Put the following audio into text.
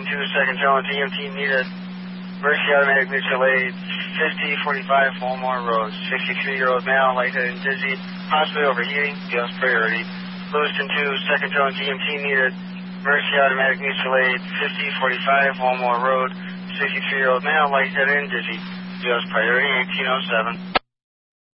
second zone, DMT needed. Mercy automatic mutual aid, 5045 Fulmore Road. 63-year-old male, lightheaded and dizzy, possibly overheating, BLS priority. Lewiston 2, second zone, DMT needed. Mercy automatic mutual aid, 5045 Fulmore Road. 63-year-old male, lightheaded and dizzy, BLS priority, 1807.